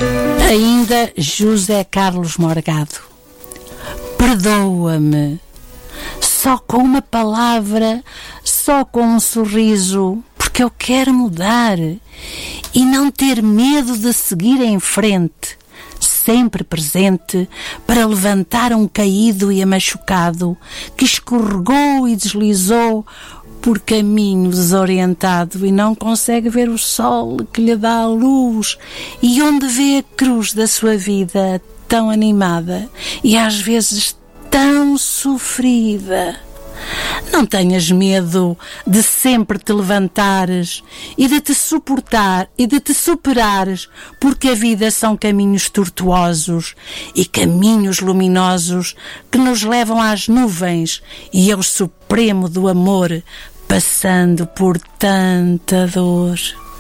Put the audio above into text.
Ainda José Carlos Morgado. Perdoa-me. Só com uma palavra, só com um sorriso, porque eu quero mudar e não ter medo de seguir em frente, sempre presente para levantar um caído e machucado que escorregou e deslizou por caminho desorientado e não consegue ver o sol que lhe dá a luz e onde vê a cruz da sua vida tão animada e às vezes tão sofrida. Não tenhas medo de sempre te levantares e de te suportar e de te superares, porque a vida são caminhos tortuosos e caminhos luminosos que nos levam às nuvens e ao supremo do amor, passando por tanta dor.